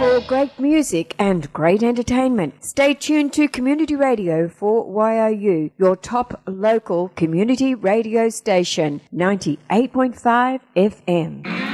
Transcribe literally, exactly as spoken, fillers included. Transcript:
for great music and great entertainment. Stay tuned to Community Radio for Y O U, your top local community radio station, ninety-eight point five F M.